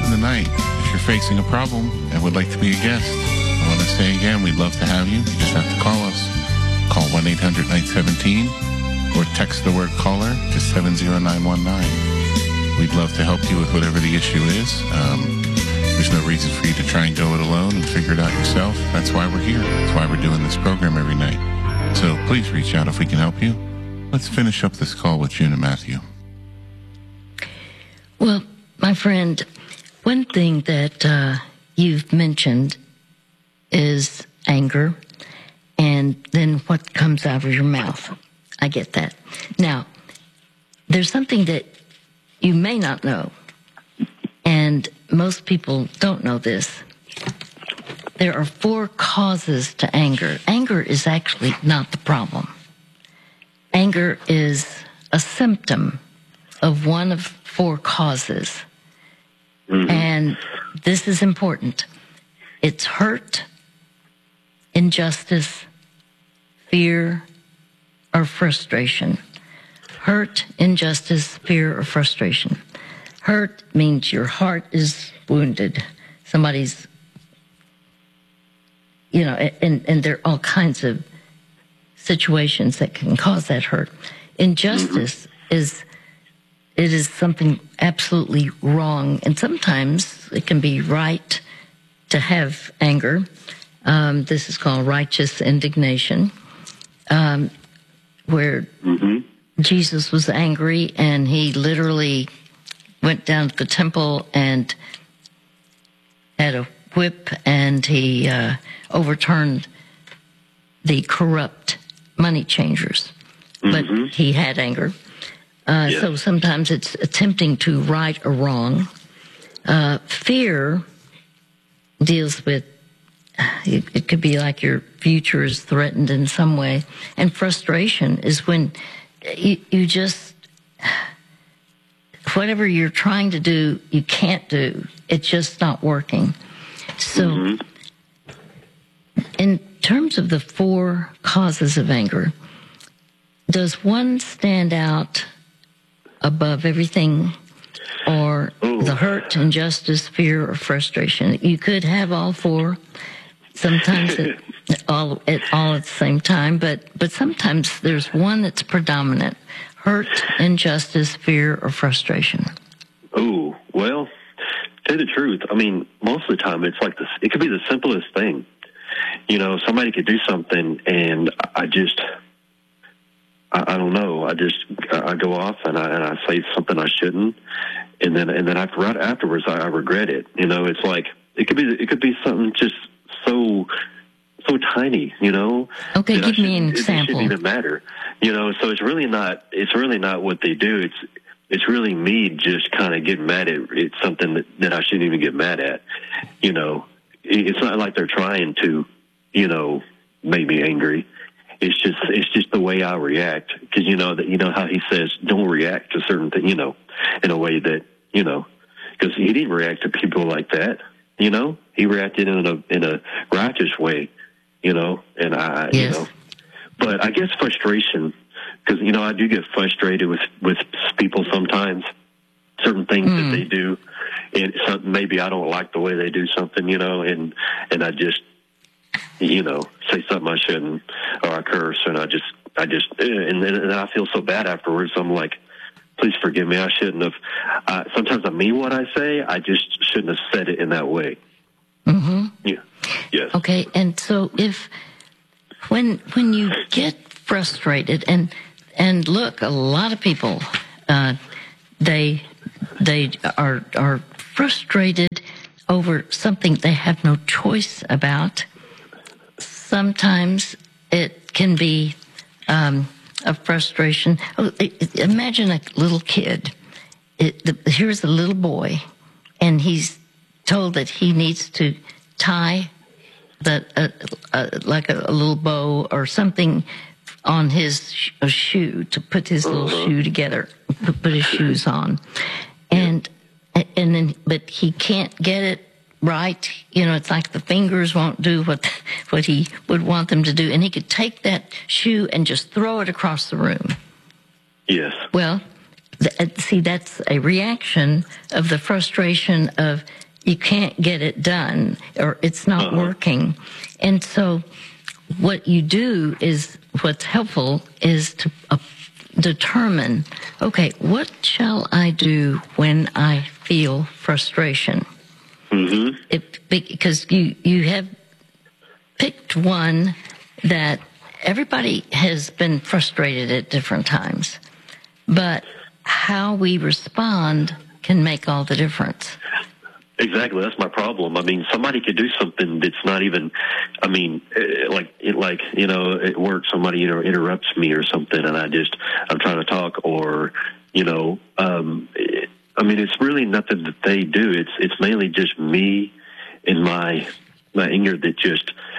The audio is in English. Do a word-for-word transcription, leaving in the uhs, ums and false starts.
in the night. If you're facing a problem and would like to be a guest, I want to say again, we'd love to have you. You just have to call us. Call one eight hundred nine one seven or text the word caller to seven zero nine one nine. We'd love to help you with whatever the issue is. Um, there's no reason for you to try and go it alone and figure it out yourself. That's why we're here. That's why we're doing this program every night. So please reach out if we can help you. Let's finish up this call with June and Matthew. Well, my friend, one thing that uh, you've mentioned is anger, and then what comes out of your mouth. I get that. Now, there's something that you may not know, and most people don't know this. There are four causes to anger. Anger is actually not the problem. Anger is a symptom of one of four causes. Mm-hmm. And this is important. It's hurt, injustice, fear, or frustration. Hurt, injustice, fear, or frustration. Hurt means your heart is wounded. Somebody's, you know, and, and there are all kinds of situations that can cause that hurt. Injustice mm-hmm. is, it is something absolutely wrong. And sometimes it can be right to have anger. Um, this is called righteous indignation, um, where mm-hmm. Jesus was angry and he literally went down to the temple and had a whip and he uh, overturned the corrupt money changers. Mm-hmm. But he had anger. Uh, yes. So sometimes it's attempting to right or wrong. Uh, fear deals with, it, it could be like your future is threatened in some way. And frustration is when you, you just, whatever you're trying to do, you can't do. It's just not working. So mm-hmm. in terms of the four causes of anger, does one stand out above everything, or Ooh. the hurt, injustice, fear, or frustration? You could have all four, sometimes it, all at all at the same time, but but sometimes there's one that's predominant: hurt, injustice, fear, or frustration. Oh, well, to tell the truth, I mean, most of the time it's like this. It could be the simplest thing. You know, somebody could do something, and I just. I, I don't know. I just I go off and I and I say something I shouldn't, and then and then after, right afterwards I, I regret it. You know, it's like it could be it could be something just so so tiny. You know. Okay, give me an example. It shouldn't even matter. You know, so it's really not it's really not what they do. It's it's really me just kind of getting mad at it's something that, that I shouldn't even get mad at. You know, it's not like they're trying to, you know, make me angry. It's just it's just the way I react, because you know that you know how he says don't react to certain things, you know, in a way that you know, because he didn't react to people like that, you know, he reacted in a in a righteous way, you know, and I yes. you know, but I guess frustration, because you know I do get frustrated with with people sometimes, certain things mm. that they do, and something maybe I don't like the way they do something, you know, and and I just. You know, say something I shouldn't, or I curse, and I just, I just, and then and I feel so bad afterwards. I'm like, please forgive me. I shouldn't have. Uh, sometimes I mean what I say. I just shouldn't have said it in that way. Mm-hmm. Yeah. Yes. Okay. And so, if when when you get frustrated, and and look, a lot of people, uh, they they are are frustrated over something they have no choice about. Sometimes it can be um, a frustration. Oh, imagine a little kid. It, the, here's a little boy, and he's told that he needs to tie the uh, uh, like a, a little bow or something on his sh- a shoe to put his little uh-huh. shoe together, put, put his shoes on, and and then but he can't get it right. You know, it's like the fingers won't do what what he would want them to do, and he could take that shoe and just throw it across the room. Yes. Well, th- see, that's a reaction of the frustration of you can't get it done or it's not Uh-huh. working. And so what you do is, what's helpful is to uh, determine, okay, what shall I do when I feel frustration? Mm-hmm. It, because you, you have picked one that everybody has been frustrated at different times, but how we respond can make all the difference. Exactly. That's my problem. I mean, somebody could do something that's not even, I mean, eh, like, it, like, you know, at work, somebody, you know, interrupts me or something and I just, I'm trying to talk or, you know, um, it, I mean, it's really nothing that they do. It's, it's mainly just me and my, my anger that just,